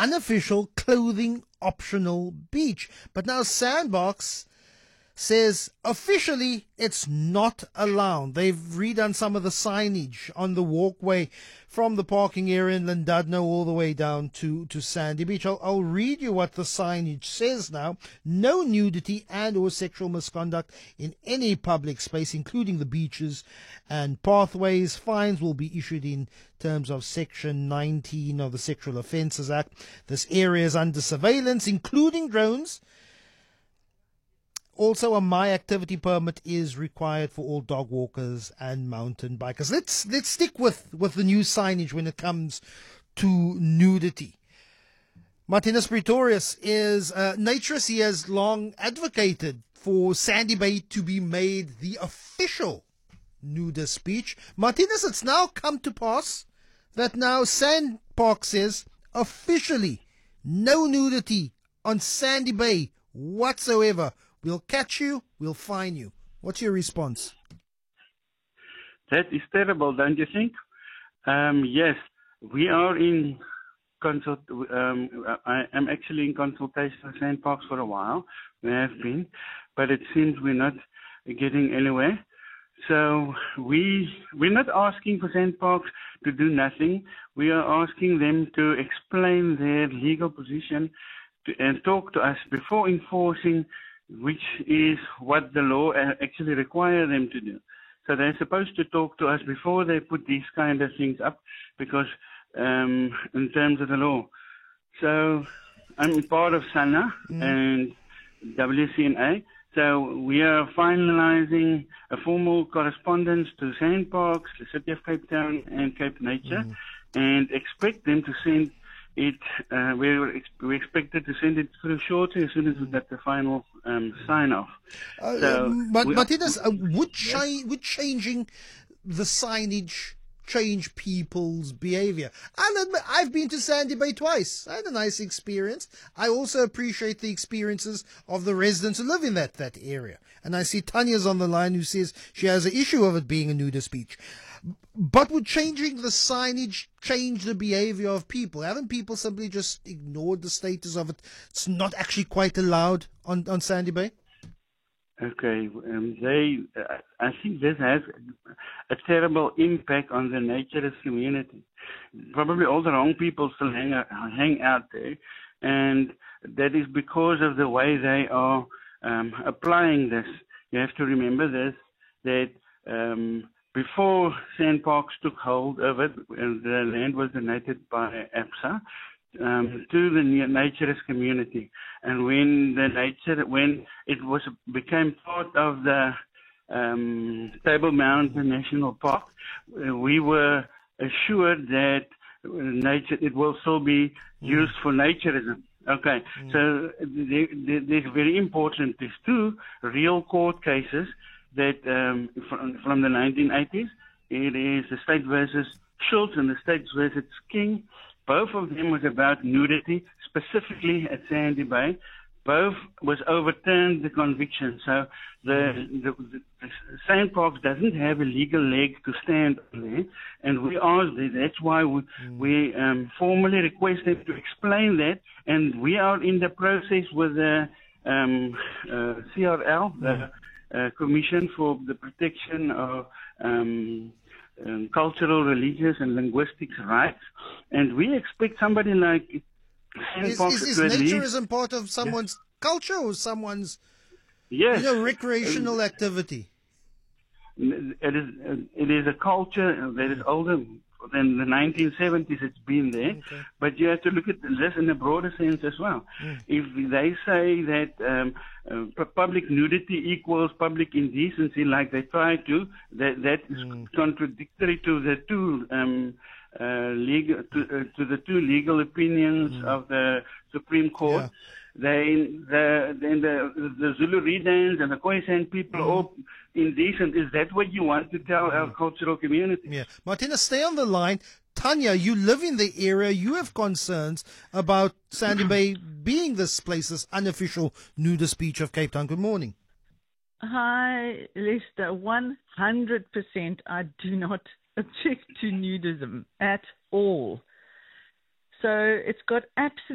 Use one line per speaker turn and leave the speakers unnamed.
unofficial clothing optional beach. But now Sandbox says officially it's not allowed. They've redone some of the signage on the walkway from the parking area in Llandudno all the way down to Sandy Beach. I'll read you what the signage says now. No nudity and or sexual misconduct in any public space, including the beaches and pathways. Fines will be issued in terms of Section 19 of the Sexual Offences Act. This area is under surveillance, including drones. Also, a My Activity permit is required for all dog walkers and mountain bikers. Let's stick with the new signage when it comes to nudity. Martinus Pretorius is naturist. He has long advocated for Sandy Bay to be made the official nudist beach. Martinus, it's now come to pass that now Sandpark says officially no nudity on Sandy Bay whatsoever. We'll catch you, we'll fine you. What's your response?
That is terrible, don't you think? Yes, we are in I am actually in consultation with Sandparks for a while. We have been, but it seems we're not getting anywhere. So we're not asking for Sandparks to do nothing. We are asking them to explain their legal position and talk to us before enforcing, which is what the law actually requires them to do. So they're supposed to talk to us before they put these kind of things up, because in terms of the law. So I'm part of SANA and WCNA. So we are finalizing a formal correspondence to Sandparks, the City of Cape Town and Cape Nature, and expect them to send it. We expected to send it through shortly as soon as we get the final sign off.
Martinez, would changing the signage change people's behavior? I'll admit, I've been to Sandy Bay twice. I had a nice experience. I also appreciate the experiences of the residents who live in that area. And I see Tanya's on the line who says she has an issue of it being a nudist beach. But would changing the signage change the behavior of people? Haven't people simply just ignored the status of it? It's not actually quite allowed on Sandy Bay?
Okay, I think this has a terrible impact on the naturist community. Probably all the wrong people still hang out there, and that is because of the way they are applying this. You have to remember this, that before Sandparks took hold of it, the land was donated by APSA to the naturist community. And when it became part of the Table Mountain National Park, we were assured that it will still be used for naturism. Okay, so there's very important. There's two real court cases that from the 1980s. It is the state versus Schultz and the state versus King. Both of them was about nudity, specifically at Sandy Bay. Both was overturned, the conviction. So the Sandparks doesn't have a legal leg to stand on there, and we asked that. That's why we formally request them to explain that, and we are in the process with the CRL, the Commission for the Protection of Cultural, Religious and Linguistic Rights, and we expect somebody like Sandparks
is naturism part of someone's culture or someone's recreational activity?
It is a culture that is older than the 1970s. It's been there, but you have to look at this in a broader sense as well. If they say that public nudity equals public indecency, like they try to, that is contradictory to the two the two legal opinions of the Supreme Court. Yeah. Then the Zulu Redans and the Khoisan people are all indecent. Is that what you want to tell our cultural community?
Yeah. Martina, stay on the line. Tanya, you live in the area. You have concerns about Sandy Bay being this place's unofficial nudist beach of Cape Town. Good morning.
Hi, Lester. 100% I do not object to nudism at all. So it's got absolutely